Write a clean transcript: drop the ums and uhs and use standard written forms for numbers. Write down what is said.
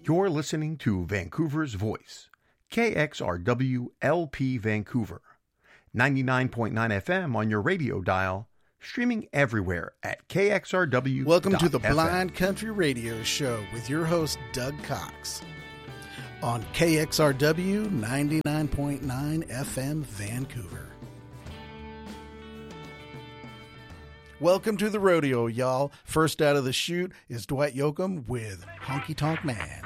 You're listening to Vancouver's Voice, KXRW LP Vancouver, 99.9 FM on your radio dial, streaming everywhere at KXRW. Welcome to the Blind Country Radio Show with your host, Doug Cox, on KXRW 99.9 FM Vancouver. Welcome to the rodeo, y'all. First out of the chute is Dwight Yoakam with Honky Tonk Man.